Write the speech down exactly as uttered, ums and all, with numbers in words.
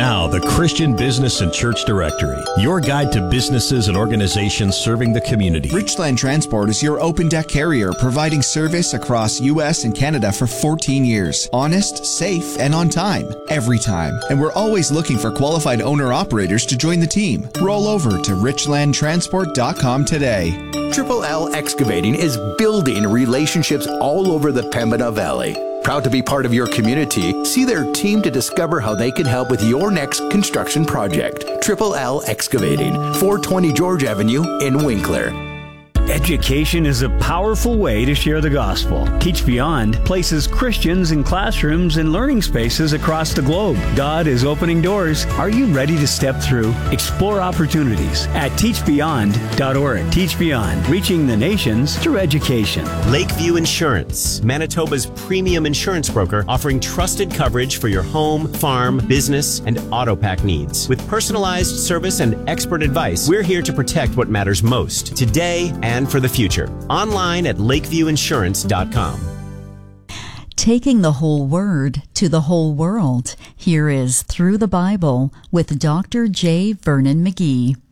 now, the Christian Business and Church Directory, your guide to businesses and organizations serving the community. Richland Transport is your open deck carrier, providing service across U S and Canada for fourteen years. Honest, safe, and on time. Every time. And we're always looking for qualified owner-operators to join the team. Roll over to richland transport dot com today. Triple L Excavating is building relationships all over the Pembina Valley. Proud to be part of your community. See their team to discover how they can help with your next construction project. Triple L Excavating, four twenty George Avenue in Winkler. Education is a powerful way to share the gospel. Teach Beyond places Christians in classrooms and learning spaces across the globe. God is opening doors. Are you ready to step through? Explore opportunities at teach beyond dot org. Teach Beyond, reaching the nations through education. Lakeview Insurance, Manitoba's premium insurance broker, offering trusted coverage for your home, farm, business, and auto pack needs. With personalized service and expert advice, we're here to protect what matters most today and and for the future. Online at lakeview insurance dot com. Taking the whole word to the whole world. Here is Through the Bible with Doctor J. Vernon McGee.